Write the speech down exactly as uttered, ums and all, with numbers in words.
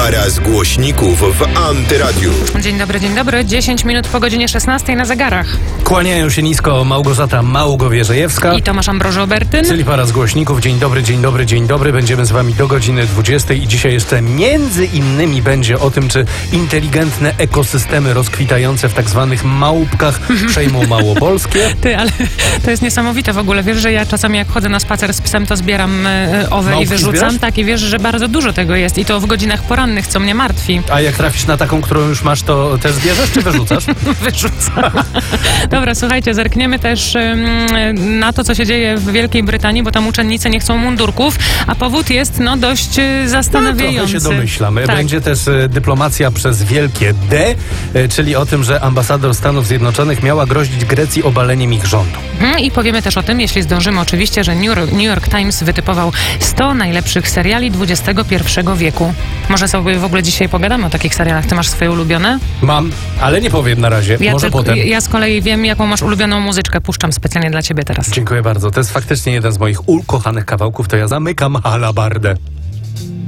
Para z głośników w Antyradiu. Dzień dobry, dzień dobry. dziesięć minut po godzinie szesnastej na zegarach. Kłaniają się nisko Małgorzata Małgowierzejewska I Tomasz Ambroży-Obertyn. Czyli para z głośników. Dzień dobry, dzień dobry, dzień dobry. Będziemy z wami do godziny dwudziestej i dzisiaj jeszcze między innymi będzie o tym, czy inteligentne ekosystemy rozkwitające w tak zwanych małpkach przejmą Małopolskie. Ty, ale to jest niesamowite w ogóle. Wiesz, że ja czasami jak chodzę na spacer z psem, to zbieram y, owe Małpki i wyrzucam. zbierasz? Tak, i wiesz, że bardzo dużo tego jest. I to w godzinach porannych, co mnie martwi. A jak trafisz na taką, którą już masz, to też zbierzesz czy wyrzucasz? Wyrzucam. Dobra, słuchajcie, zerkniemy też ym, na to, co się dzieje w Wielkiej Brytanii, bo tam uczennice nie chcą mundurków, a powód jest no dość y, No, zastanawiający. trochę się domyślam. Tak. Będzie też e, dyplomacja przez wielkie D, e, czyli o tym, że ambasador Stanów Zjednoczonych miała grozić Grecji obaleniem ich rządu. Mhm, I powiemy też o tym, jeśli zdążymy oczywiście, że New York, New York Times wytypował sto najlepszych seriali dwudziestego pierwszego wieku. Może sobie w ogóle dzisiaj pogadamy o takich serialach. Ty masz swoje ulubione? Mam, ale nie powiem na razie. Ja, Może tylko- potem. ja z kolei wiem, jaką masz ulubioną muzyczkę. Puszczam specjalnie dla ciebie teraz. Dziękuję bardzo. To jest faktycznie jeden z moich ukochanych kawałków. To ja zamykam halabardę.